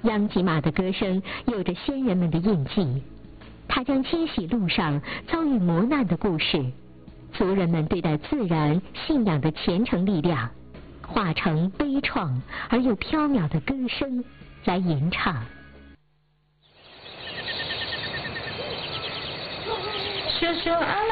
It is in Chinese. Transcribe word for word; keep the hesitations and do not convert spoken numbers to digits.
央吉玛的歌声有着先人们的印记，它将迁徙路上遭遇磨难的故事，族人们对待自然信仰的虔诚力量，化成悲怆而又飘渺的歌声来吟唱。 秀秀阿拉